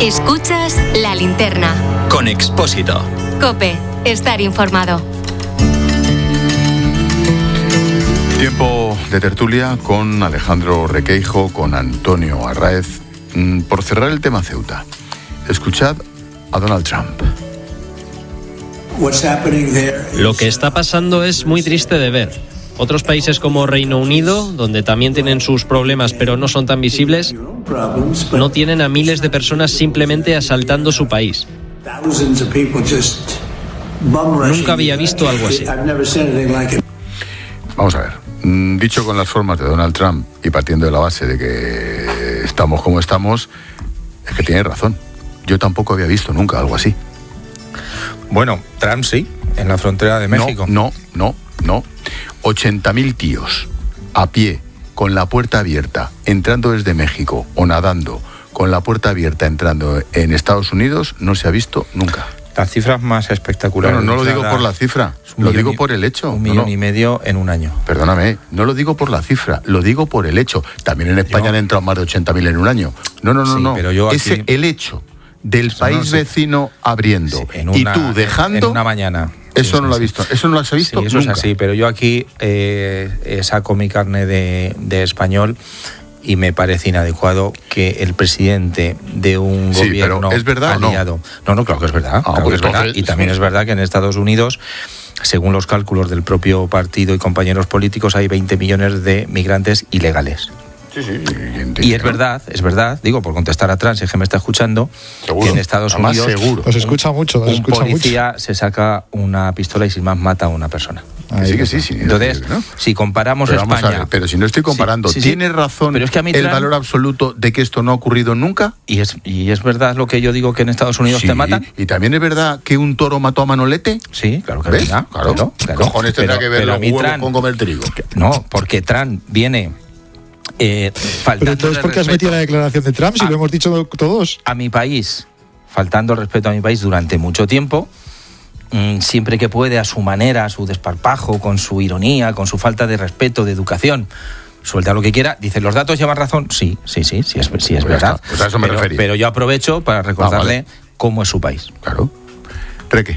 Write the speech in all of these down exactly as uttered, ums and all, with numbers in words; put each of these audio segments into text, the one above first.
Escuchas La Linterna. Con Expósito. COPE. Estar informado. Tiempo de tertulia con Alejandro Requeijo, con Antonio Arráez. Por cerrar el tema Ceuta, escuchad a Donald Trump. Lo que está pasando es muy triste de ver. Otros países como Reino Unido, donde también tienen sus problemas pero no son tan visibles, no tienen a miles de personas simplemente asaltando su país. Nunca había visto algo así. Vamos a ver, dicho con las formas de Donald Trump y partiendo de la base de que estamos como estamos, es que tiene razón. Yo tampoco había visto nunca algo así. Bueno, Trump sí, en la frontera de México. No, no, no, no. ochenta mil tíos a pie, con la puerta abierta, entrando desde México o nadando con la puerta abierta entrando en Estados Unidos, no se ha visto nunca. Las cifras más espectaculares. Bueno, no lo digo por la cifra, lo digo por el hecho. Un millón no, no. y medio en un año. Perdóname, no lo digo por la cifra, lo digo por el hecho. También en España yo... han entrado más de ochenta mil en un año. No, no, no, sí, no. Pero yo aquí... Ese, el hecho del Eso país no sé. vecino abriendo sí, una, y tú dejando... En una mañana. Eso sí, no lo has sí. visto, eso no lo has visto sí, eso nunca. Es así, pero yo aquí eh, saco mi carne de, de español y me parece inadecuado que el presidente de un sí, gobierno pero ¿es verdad aliado... o no? No, no, claro que es verdad. Ah, claro pues que es verdad. entonces... Y también es verdad que en Estados Unidos, según los cálculos del propio partido y compañeros políticos, hay veinte millones de migrantes ilegales. Sí, sí, y es verdad, es verdad, digo, por contestar a Trans, que me está escuchando, seguro. Que en Estados Además, Unidos seguro. Os escucha mucho, os un escucha policía mucho. se saca una pistola y sin más mata a una persona. Que sí, que sí, sí. Entonces, ¿no? si comparamos pero España... Vamos a ver, pero si no estoy comparando, sí, sí, ¿tiene sí. razón pero es que a mí el Trump, valor absoluto de que esto no ha ocurrido nunca? Y es, y es verdad lo que yo digo, que en Estados Unidos sí, te matan. ¿Y también es verdad que un toro mató a Manolete? Sí, claro que ¿ves? es verdad. Claro, claro, claro. cojones tendrá que ver pero los a mí huevos Trump, con comer trigo. No, porque Trump viene... Eh, pero entonces, ¿por qué has metido la declaración de Trump si a, lo hemos dicho todos? A mi país, faltando el respeto a mi país durante mucho tiempo, mmm, siempre que puede, a su manera, a su desparpajo, con su ironía, con su falta de respeto, de educación, suelta lo que quiera. Dice, ¿los datos llevan razón? Sí, sí, sí, sí es, sí es pues verdad. Pues a eso me pero, refería. pero yo aprovecho para recordarle ah, vale. cómo es su país. Claro. Reque.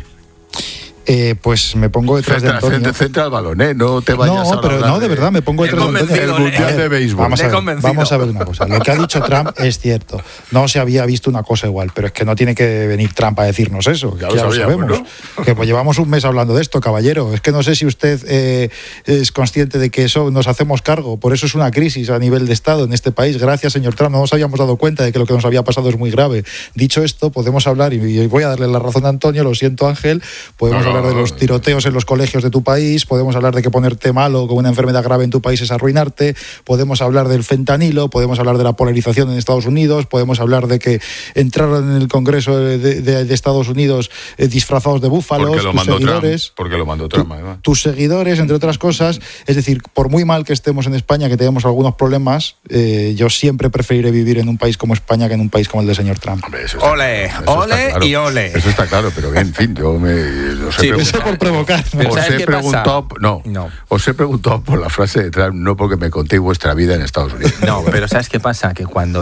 Eh, pues me pongo detrás centra, de Antonio. Centra, centra el balón, ¿eh? No te vayas no, a pero no, de verdad, me pongo detrás de Antonio. El mundial de béisbol. Vamos a, ver, vamos a ver una cosa. Lo que ha dicho Trump es cierto. No se había visto una cosa igual, pero es que no tiene que venir Trump a decirnos eso. Ya, ya lo, lo sabemos. ¿No? Que pues llevamos un mes hablando de esto, caballero. Es que no sé si usted eh, es consciente de que eso nos hacemos cargo. Por eso es una crisis a nivel de Estado en este país. Gracias, señor Trump. No nos habíamos dado cuenta de que lo que nos había pasado es muy grave. Dicho esto, podemos hablar, y voy a darle la razón a Antonio, lo siento, Ángel, podemos no, hablar no, de los tiroteos en los colegios de tu país, podemos hablar de que ponerte malo con una enfermedad grave en tu país es arruinarte, podemos hablar del fentanilo, podemos hablar de la polarización en Estados Unidos, podemos hablar de que entraron en el Congreso de, de, de Estados Unidos eh, disfrazados de búfalos, porque lo tus seguidores, Trump, porque lo mandó Trump, tu, tus seguidores, entre otras cosas. Es decir, por muy mal que estemos en España, que tenemos algunos problemas, eh, yo siempre preferiré vivir en un país como España que en un país como el del señor Trump. Hombre, eso está, ole, eso ole claro. y ole. Eso está claro, pero bien, en fin, yo me os he sí, eso por provocar. Os he, preguntado, no, no. os he preguntado por la frase de Trump, no porque me contéis vuestra vida en Estados Unidos. No, pero ¿sabes qué pasa? Que cuando